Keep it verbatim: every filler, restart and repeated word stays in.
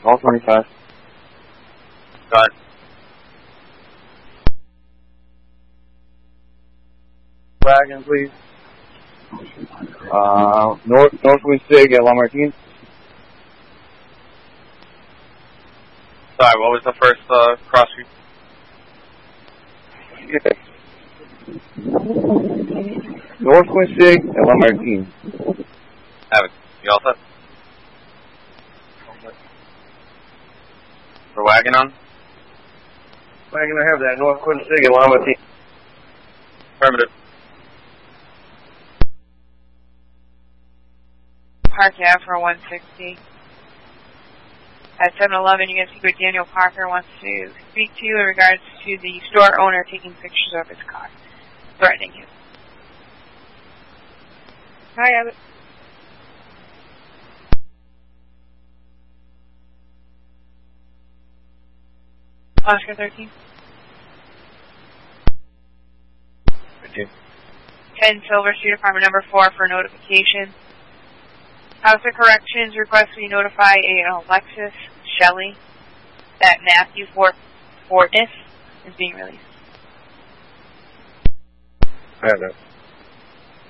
All twenty-five. Got it. Wagon, please. Uh, north, northwind sig at La Martine. Sorry, what was the first uh, cross street? Yeah. Northwind sig at La Martine. Have it. You all set? For wagon on? Wagon, I have that. Northwind sig at La Martine. Affirmative. Park Ave for one sixty. At seven eleven, you can speak with Daniel Parker, wants to speak to you in regards to the store owner taking pictures of his car, threatening him. Hi, Abbott. Oscar thirteen. thirteen. ten Silver Street, apartment number four for notification. House of Corrections requests we notify a Alexis Shelley that Matthew Fort Fortness is being released. I have that.